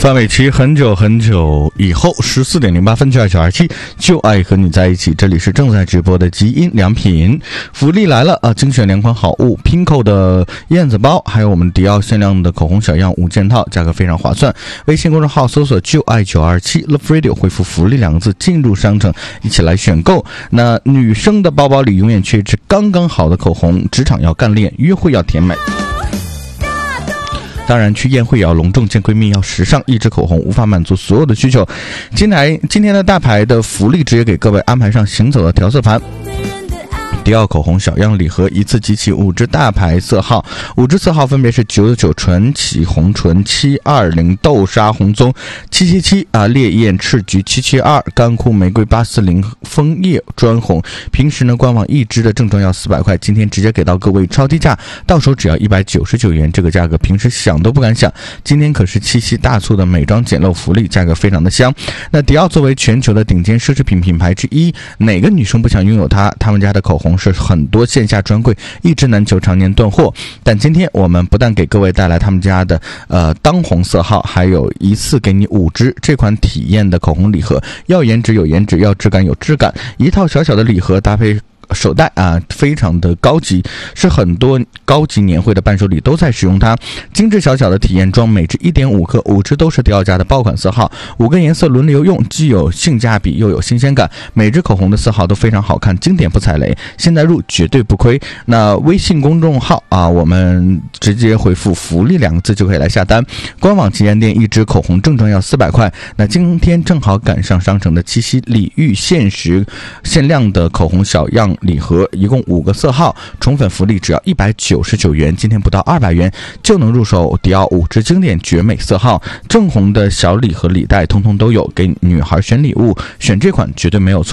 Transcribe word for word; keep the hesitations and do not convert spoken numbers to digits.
范玮琪很久很久以后，十四点零八分，九二九二七，就爱和你在一起。这里是正在直播的极音良品，福利来了啊！精选两款好物 ，Pinko 的燕子包，还有我们迪奥限量的口红小样五件套，价格非常划算。微信公众号搜索就爱九二七 Love Radio， 回复福利两个字进入商城，一起来选购。那女生的包包里永远缺一支刚刚好的口红，职场要干练，约会要甜美。当然去宴会也要隆重，见闺蜜要时尚，一支口红无法满足所有的需求。今天今天的大牌的福利直接给各位安排上行走的调色盘。迪奥口红小样礼盒，一次集齐五支大牌色号，五支色号分别是九九九纯启红唇、七二零豆沙红棕、七七七啊烈焰赤橘、七七二干枯玫瑰、八四零枫叶砖红。平时呢官网一支的正装要四百块，今天直接给到各位超低价，到手只要一百九十九元，这个价格平时想都不敢想。今天可是七夕大促的美妆简陋福利，价格非常的香。那迪奥作为全球的顶尖奢侈品品牌之一，哪个女生不想拥有它？他们家的口红是很多线下专柜，一支难求，常年断货。但今天我们不但给各位带来他们家的呃当红色号，还有一次给你五支这款体验的口红礼盒，要颜值有颜值，要质感有质感，一套小小的礼盒搭配手袋啊，非常的高级，是很多高级年会的伴手礼都在使用它。精致小小的体验装，每支 一点五克，五支都是迪奥家的爆款色号，五个颜色轮流用，既有性价比又有新鲜感。每支口红的色号都非常好看，经典不踩雷，现在入绝对不亏。那微信公众号啊，我们直接回复福利两个字就可以来下单。官网旗舰店一支口红正装要四百块，那今天正好赶上商城的七夕礼遇限时限量的口红小样礼盒，一共五个色号，宠粉福利只要一百九十九元，今天不到二百元就能入手迪奥五支经典绝美色号，正红的小礼盒礼袋通通都有，给女孩选礼物选这款绝对没有错。